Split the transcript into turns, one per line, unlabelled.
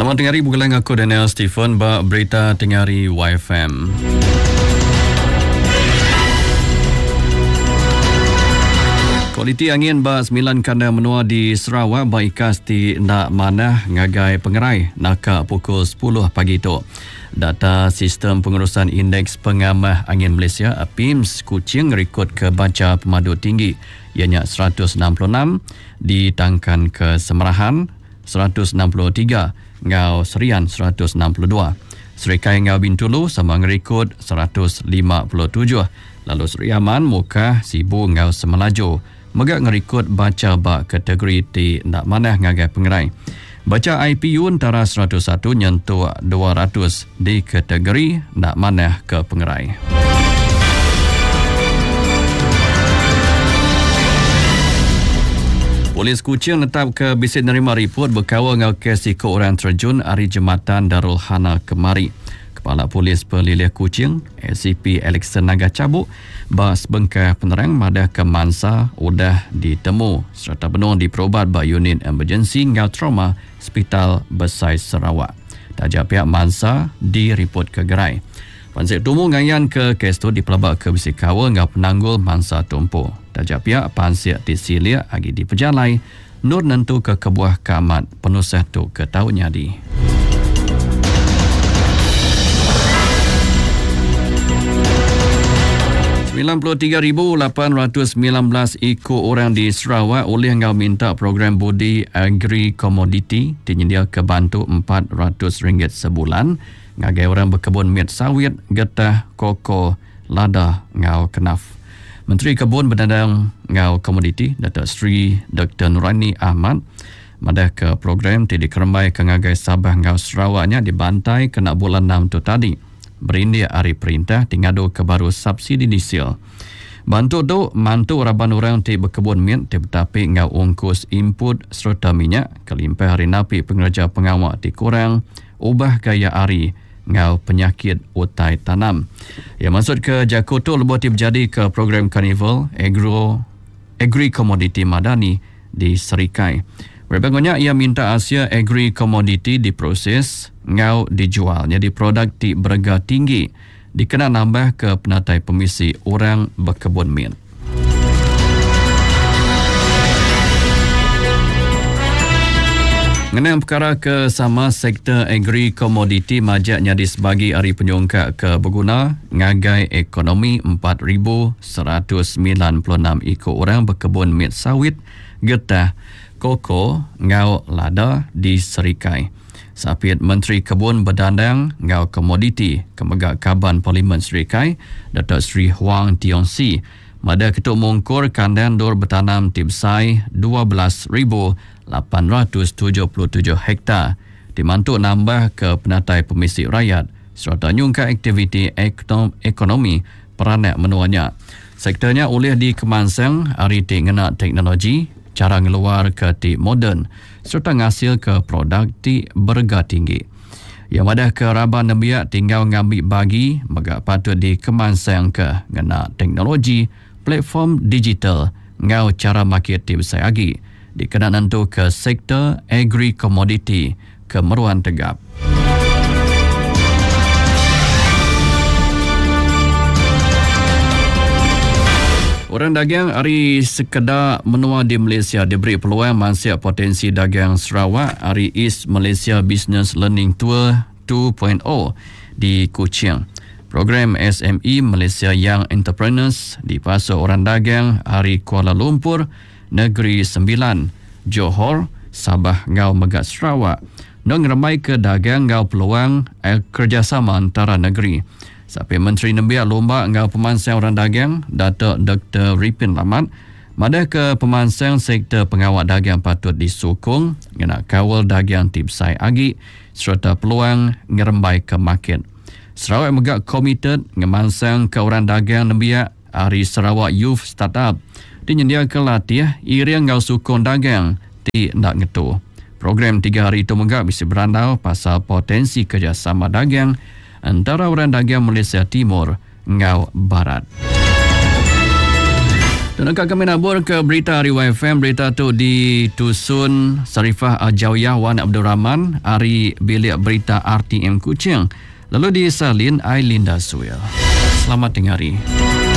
Selamat tengah hari, bukan aku Daniel Stephen, berita tengah hari YFM. Kualiti angin 9 kanda menua di Sarawak baikas di nak manah ngagai pengerai nakak pukul 10 pagi itu. Data Sistem Pengurusan Indeks Pengamah Angin Malaysia PIMS Kuching rekod ke baca pemadu tinggi ianya 166, ditangkan ke Semerahan 163, Ngau Serian 162. Serikai Ngau Bintulu sama ngerekod 157. Lalu Seri Aman Muka Sibu Ngau Semelaju megak ngerekod baca bak kategori di nak manah ngagai pengerai. Baca IPU antara 101 nyentuh 200 di kategori nak manah ke pengerai. Polis Kuching tetap ke bisik nerima report berkawal ngau kes ikut orang terjun hari Jumatan Darul Hana kemari. Kepala Polis Pelilih Kuching, ACP Alexander Naga cabut, bas bengkah penerang madah ke Mansa udah ditemu serta penuh diperobat by unit emergency ngau trauma Hospital Besar Sarawak. Tajak pihak Mansa direport ke gerai. Pansik tumu ngayan ke kes tu dipelabak ke bisik kawal ngau penanggul Mansa Tumpu. Tajak pihak pansik disilia agi diperjalai nur nentu ke kebuah kamat penusah tu ke tahu nyadi. $93,819 ikut orang di Sarawak oleh ngau minta program budi agri komoditi dinyedia ke bantu RM400 sebulan ngagai orang berkebun mit sawit, getah, koko, lada ngau kenaf. Menteri Kebun Bendadang ngau komoditi Datuk Seri Dr. Nurani Ahmad madah ke program tidak kerembai ke ngagai Sabah ngau Sarawaknya dibantai kena bulan 6 tu tadi. Berindia hari perintah tingadu ke baru subsidi diesel. Bantu tu mantu raban orang ti berkebun mit ti betapi ngau ungkus input serta minyak kelimpah hari napi pengerja pengawak ti kurang ubah gaya hari ngau penyakit utai tanam. Yang maksud ke Jakoto lebuh ti berjadi ke program Carnival Agri Commodity Madani di Serikai. Berbagainya ia minta Asia Agri Commodity diproses ngau dijual jadi produk ti berharga tinggi dikena nambah ke penatai pemisi orang berkebun mit. Mengenai perkara ke sama sektor agri komoditi majaknya disebagi hari penyongkak ke berguna ngagai ekonomi 4,196 ikut orang berkebun mit sawit, getah, koko, ngau lada di Serikai. Sapit Menteri Kebun Bendadang ngau komoditi Kemegak Kaban Parlimen Serikai, Datuk Seri Huang Tiong Si, mada ketuk mungkur kandan dor bertanam tibsai 12,877 hektar dimantuk nambah ke penatai pemisi rakyat serta nyungka aktiviti ekonomi peranak menuanya. Sektornya oleh dikemansang hari ti ngena teknologi, cara ngeluar ke ti moden serta ngasil ke produk ti berharga tinggi. Yang madah ke raban nebiak tinggal ngambil bagi megak patut dikemansang ke ngena teknologi, platform digital, ngau cara market ti besar lagi dikena nentu ke sektor agri komoditi kemeruan tegap. Orang dagang hari sekedar menua di Malaysia diberi peluang mansiap potensi dagang Sarawak hari East Malaysia Business Learning Tour 2.0 di Kuching. Program SME Malaysia Young Entrepreneurs di Pasar Orang Dagang hari Kuala Lumpur, Negeri Sembilan, Johor, Sabah ngau Megat Sarawak. Nong ramai ke dagang ngau peluang kerjasama antara negeri. Sampai Menteri Nebiak lomba ngau pemansang orang dagang, Datuk Dr. Ripin Lamat, madah ke pemansang sektor pengawal dagang patut disokong, ngena kawal dagang tipsai agi, serta peluang ngerembai ke market. Sarawak megak komited ngemansang ke orang dagang Nebiak hari Sarawak Youth Startup. Dinyediakan latih iriang ngau sukong dagang ti nak ngetu. Program 3 hari itu megak bisa berandau pasal potensi kerjasama dagang antara orang dagang Malaysia Timur ngau Barat. Dan akak kami nabur ke berita Hari YFM. Berita tu ditusun Sarifah Jawyah Wan Abdul Rahman, Hari Bilik Berita RTM Kuching. Lalu disalin Ailinda Suil. Selamat dengar.